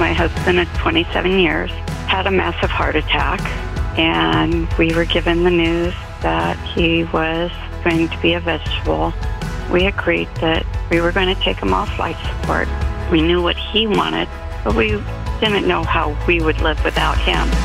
my husband of 27 years, had a massive heart attack, and we were given the news that he was going to be a vegetable. We agreed that we were going to take him off life support. We knew what he wanted, but we didn't know how we would live without him.